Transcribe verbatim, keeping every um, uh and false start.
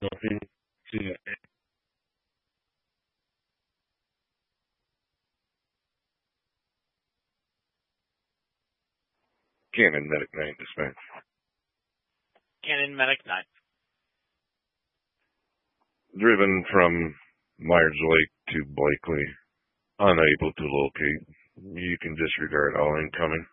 Nothing to Cannon Medic nine dispatch. Cannon Medic nine. Driven from Myers Lake to Blakely. Unable to locate. You can disregard all incoming.